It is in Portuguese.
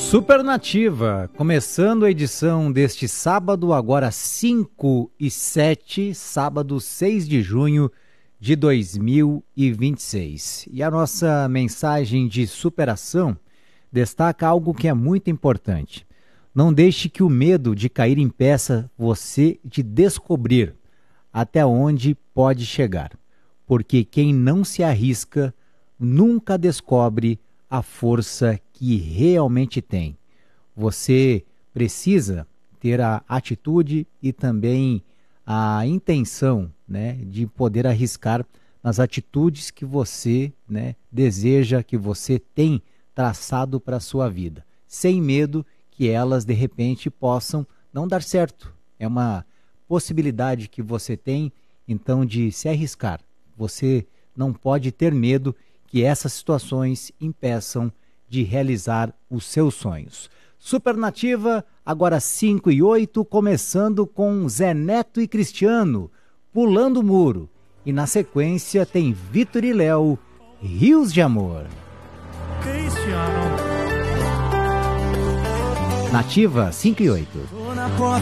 Supernativa, começando a edição deste sábado, agora 5:07, sábado 6 de junho de 2026. E a nossa mensagem de superação destaca algo que é muito importante. Não deixe que o medo de cair impeça você de descobrir até onde pode chegar, porque quem não se arrisca nunca descobre a força que realmente tem. Você precisa ter a atitude e também a intenção, de poder arriscar nas atitudes que você, deseja, que você tem traçado para a sua vida, sem medo que elas de repente possam não dar certo. É uma possibilidade que você tem, então, de se arriscar. Você não pode ter medo que essas situações impeçam de realizar os seus sonhos. Supernativa, agora 5:08, começando com Zé Neto e Cristiano, Pulando o Muro. E na sequência tem Vitor e Léo, Rios de Amor. Cristiano. Nativa, 5:08.